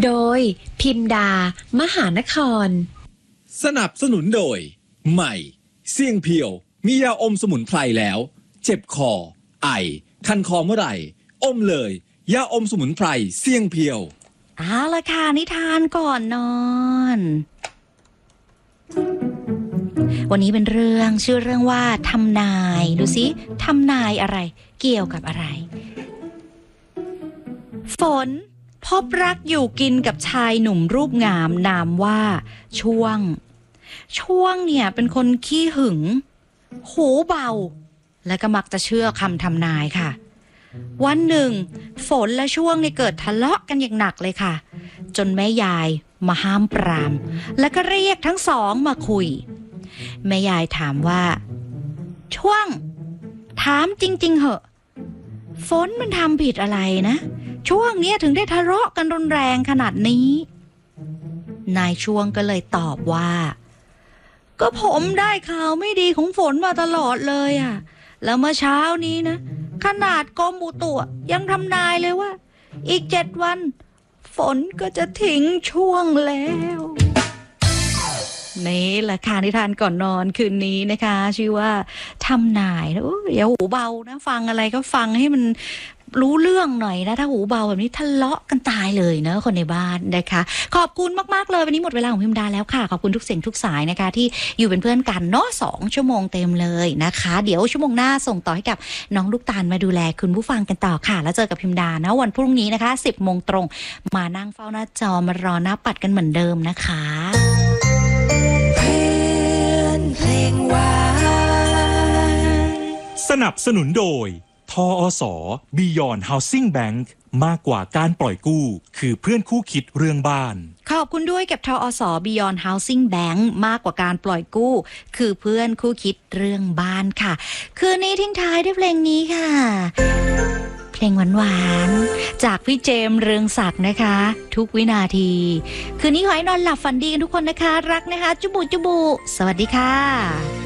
โดยพิมดามหานครสนับสนุนโดยใหม่เสี่ยงเพียวมียาอมสมุนไพรแล้วเจ็บคอไอคันคอเมื่อไหร่อมเลยยาอมสมุนไพรเสี่ยงเพียวเอาละค่ะนิทานก่อนนอนวันนี้เป็นเรื่องชื่อเรื่องว่าทำนายดูสิทำนายอะไรเกี่ยวกับอะไรฝนพบรักอยู่กินกับชายหนุ่มรูปงามนามว่าช่วงเนี่ยเป็นคนขี้หึงหูเบาและก็มักจะเชื่อคำทำนายค่ะวันหนึ่งฝนและช่วงเนี่ยเกิดทะเลาะกันอย่างหนักเลยค่ะจนแม่ยายมาห้ามปรามและก็เรียกทั้งสองมาคุยแม่ยายถามว่าช่วงถามจริงๆเหอะฝนมันทำผิดอะไรนะช่วงนี้ถึงได้ทะเลาะกันรุนแรงขนาดนี้นายช่วงก็เลยตอบว่าก็ผมได้ข่าวไม่ดีของฝนมาตลอดเลยอ่ะแล้วเมื่อเช้านี้นะขนาดกรมอุตุยังทำนายเลยว่าอีก7 วันฝนก็จะทิ้งช่วงแล้วนี่แหละค่ะนิทานก่อนนอนคืนนี้นะคะชื่อว่าทำนายอย่าหูเบานะฟังอะไรก็ฟังให้มันรู้เรื่องหน่อยนะถ้าหูเบาแบบนี้ทะเลาะกันตายเลยนะคนในบ้านนะคะขอบคุณมากๆเลยวันนี้หมดเวลาของพิมดาแล้วค่ะขอบคุณทุกเสียงทุกสายนะคะที่อยู่เป็นเพื่อนกันเนาะ2 ชั่วโมงเต็มเลยนะคะเดี๋ยวชั่วโมงหน้าส่งต่อให้กับน้องลูกตาลมาดูแลคุณผู้ฟังกันต่อค่ะแล้วเจอกับพิมดานะวันพรุ่งนี้นะคะ 10 โมงตรงมานั่งเฝ้าหน้าจอมารอหน้าปัดกันเหมือนเดิมนะคะเพลงหวานสนับสนุนโดยทอส Beyond Housing Bank มากกว่าการปล่อยกู้คือเพื่อนคู่คิดเรื่องบ้านขอบคุณด้วยกับทอส Beyond Housing Bank มากกว่าการปล่อยกู้คือเพื่อนคู่คิดเรื่องบ้านค่ะคืนนี้ทิ้งท้ายด้วยเพลงนี้ค่ะเพลงหวานๆจากพี่เจมส์เรืองศักดิ์นะคะทุกวินาทีคืนนี้ขอให้นอนหลับฝันดีกันทุกคนนะคะรักนะคะจุบุสวัสดีค่ะ